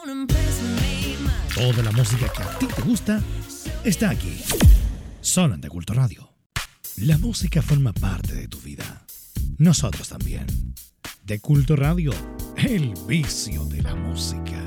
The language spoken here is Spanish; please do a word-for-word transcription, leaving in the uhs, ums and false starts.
Toda la música que a ti te gusta está aquí, solo en De Culto Radio. La música forma parte de tu vida. Nosotros también. De Culto Radio, el vicio de la música.